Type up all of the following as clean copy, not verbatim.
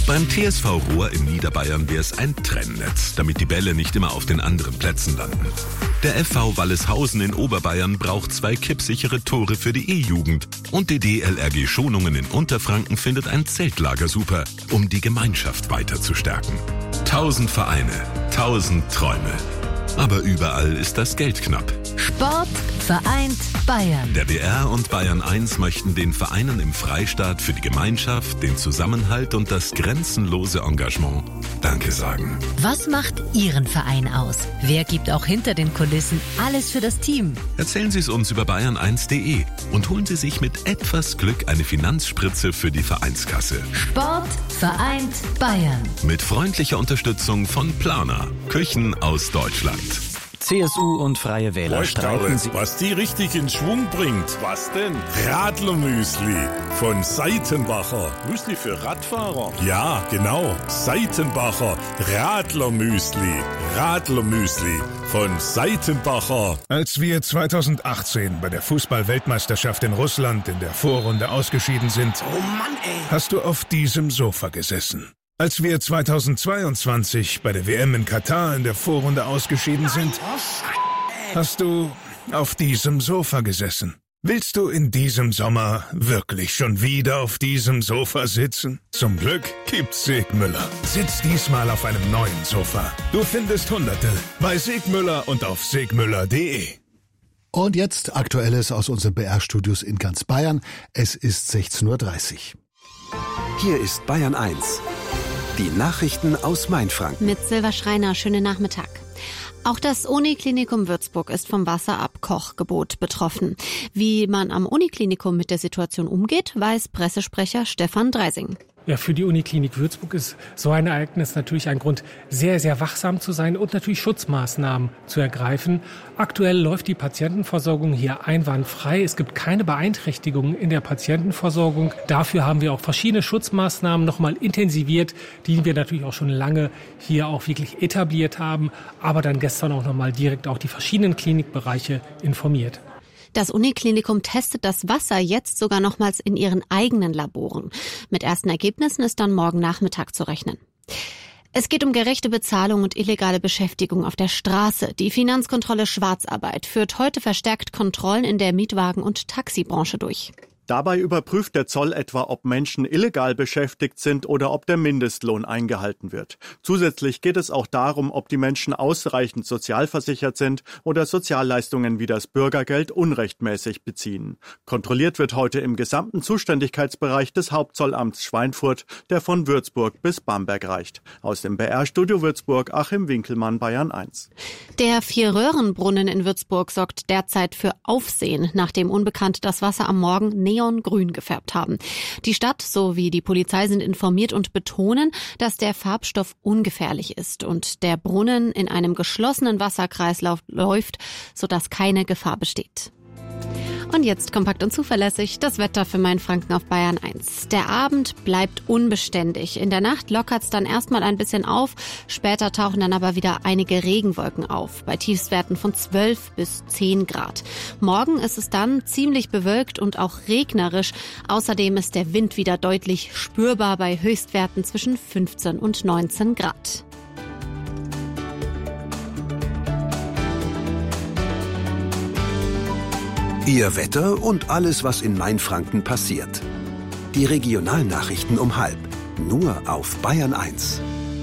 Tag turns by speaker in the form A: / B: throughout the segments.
A: Beim TSV Ruhr in Niederbayern wäre es ein Trennnetz, damit die Bälle nicht immer auf den anderen Plätzen landen. Der FV Walleshausen in Oberbayern braucht 2 kippsichere Tore für die E-Jugend. Und die DLRG Schonungen in Unterfranken findet ein Zeltlager super, um die Gemeinschaft weiter zu stärken. 1000 Vereine, 1000 Träume. Aber überall ist das Geld knapp.
B: Sport vereint Bayern.
A: Der BR und Bayern 1 möchten den Vereinen im Freistaat für die Gemeinschaft, den Zusammenhalt und das grenzenlose Engagement Danke sagen.
B: Was macht Ihren Verein aus? Wer gibt auch hinter den Kulissen alles für das Team?
A: Erzählen Sie es uns über bayern1.de und holen Sie sich mit etwas Glück eine Finanzspritze für die Vereinskasse.
B: Sport vereint Bayern.
A: Mit freundlicher Unterstützung von Planer, Küchen aus Deutschland.
C: CSU und Freie Wähler streiten sich.
D: Was die richtig in Schwung bringt. Was denn? Radlermüsli von Seitenbacher. Müsli für Radfahrer? Ja, genau. Seitenbacher Radlermüsli. Radlermüsli von Seitenbacher.
E: Als wir 2018 bei der Fußball-Weltmeisterschaft in Russland in der Vorrunde ausgeschieden sind, hast du auf diesem Sofa gesessen. Als wir 2022 bei der WM in Katar in der Vorrunde ausgeschieden sind, hast du auf diesem Sofa gesessen. Willst du in diesem Sommer wirklich schon wieder auf diesem Sofa sitzen? Zum Glück gibt's Segmüller. Sitz diesmal auf einem neuen Sofa. Du findest Hunderte bei Segmüller und auf segmüller.de.
F: Und jetzt Aktuelles aus unseren BR-Studios in ganz Bayern. Es ist 16:30 Uhr.
G: Hier ist Bayern 1. Die Nachrichten aus Mainfranken.
H: Mit Silva Schreiner, schönen Nachmittag. Auch das Uniklinikum Würzburg ist vom Wasserabkochgebot betroffen. Wie man am Uniklinikum mit der Situation umgeht, weiß Pressesprecher Stefan Dreising.
I: Ja, für die Uniklinik Würzburg ist so ein Ereignis natürlich ein Grund, sehr, sehr wachsam zu sein und natürlich Schutzmaßnahmen zu ergreifen. Aktuell läuft die Patientenversorgung hier einwandfrei. Es gibt keine Beeinträchtigungen in der Patientenversorgung. Dafür haben wir auch verschiedene Schutzmaßnahmen nochmal intensiviert, die wir natürlich auch schon lange hier auch wirklich etabliert haben, aber dann gestern auch nochmal direkt auch die verschiedenen Klinikbereiche informiert.
H: Das Uniklinikum testet das Wasser jetzt sogar nochmals in ihren eigenen Laboren. Mit ersten Ergebnissen ist dann morgen Nachmittag zu rechnen. Es geht um gerechte Bezahlung und illegale Beschäftigung auf der Straße. Die Finanzkontrolle Schwarzarbeit führt heute verstärkt Kontrollen in der Mietwagen- und Taxibranche durch.
J: Dabei überprüft der Zoll etwa, ob Menschen illegal beschäftigt sind oder ob der Mindestlohn eingehalten wird. Zusätzlich geht es auch darum, ob die Menschen ausreichend sozialversichert sind oder Sozialleistungen wie das Bürgergeld unrechtmäßig beziehen. Kontrolliert wird heute im gesamten Zuständigkeitsbereich des Hauptzollamts Schweinfurt, der von Würzburg bis Bamberg reicht. Aus dem BR-Studio Würzburg, Achim Winkelmann, Bayern 1.
H: Der 4-Röhren-Brunnen in Würzburg sorgt derzeit für Aufsehen, nachdem Unbekannte das Wasser am Morgen neongrün gefärbt haben. Die Stadt sowie die Polizei sind informiert und betonen, dass der Farbstoff ungefährlich ist und der Brunnen in einem geschlossenen Wasserkreislauf läuft, sodass keine Gefahr besteht. Und jetzt kompakt und zuverlässig das Wetter für Mainfranken auf Bayern 1. Der Abend bleibt unbeständig. In der Nacht lockert's dann erstmal ein bisschen auf. Später tauchen dann aber wieder einige Regenwolken auf. Bei Tiefstwerten von 12 bis 10 Grad. Morgen ist es dann ziemlich bewölkt und auch regnerisch. Außerdem ist der Wind wieder deutlich spürbar bei Höchstwerten zwischen 15 und 19 Grad.
G: Ihr Wetter und alles, was in Mainfranken passiert. Die Regionalnachrichten um 12:30. Nur auf Bayern 1.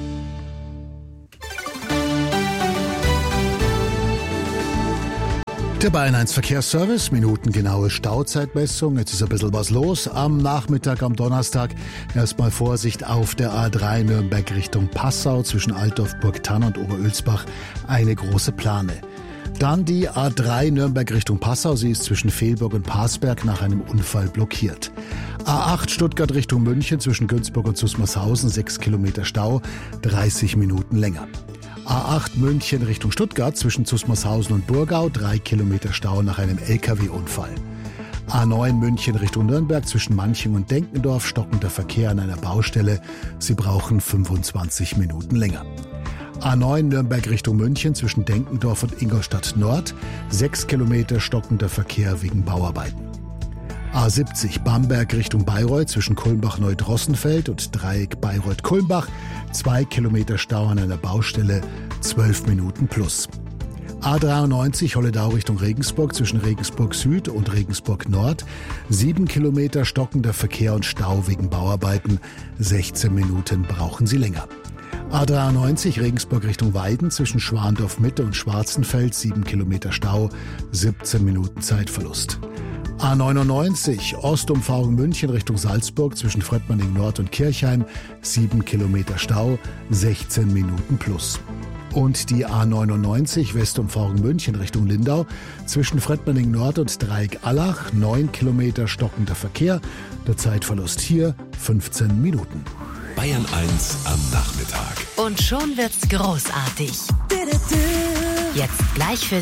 F: Der Bayern 1 Verkehrsservice, minutengenaue Stauzeitmessung. Jetzt ist ein bisschen was los am Nachmittag, am Donnerstag. Erstmal Vorsicht auf der A3 Nürnberg Richtung Passau zwischen Altdorf, Burgthann und Oberülsbach. Eine große Plane. Dann die A3 Nürnberg Richtung Passau. Sie ist zwischen Fehlburg und Parsberg nach einem Unfall blockiert. A8 Stuttgart Richtung München zwischen Günzburg und Susmarshausen. 6 Kilometer Stau, 30 Minuten länger. A8 München Richtung Stuttgart zwischen Susmarshausen und Burgau. 3 Kilometer Stau nach einem LKW-Unfall. A9 München Richtung Nürnberg zwischen Manching und Denkendorf. Stockender Verkehr an einer Baustelle. Sie brauchen 25 Minuten länger. A9 Nürnberg Richtung München zwischen Denkendorf und Ingolstadt Nord. 6 Kilometer stockender Verkehr wegen Bauarbeiten. A70 Bamberg Richtung Bayreuth zwischen Kulmbach-Neudrossenfeld und Dreieck Bayreuth-Kulmbach. 2 Kilometer Stau an einer Baustelle, 12 Minuten plus. A93 Holledau Richtung Regensburg zwischen Regensburg Süd und Regensburg Nord. 7 Kilometer stockender Verkehr und Stau wegen Bauarbeiten. 16 Minuten brauchen Sie länger. A93 Regensburg Richtung Weiden zwischen Schwandorf Mitte und Schwarzenfeld. 7 Kilometer Stau, 17 Minuten Zeitverlust. A99 Ostumfahrung München Richtung Salzburg zwischen Fröttmanning Nord und Kirchheim. 7 Kilometer Stau, 16 Minuten plus. Und die A99 Westumfahrung München Richtung Lindau zwischen Fröttmanning Nord und Dreieck Allach. 9 Kilometer stockender Verkehr. Der Zeitverlust hier 15 Minuten.
A: Bayern 1 am Nachmittag.
B: Und schon wird's großartig. Jetzt gleich für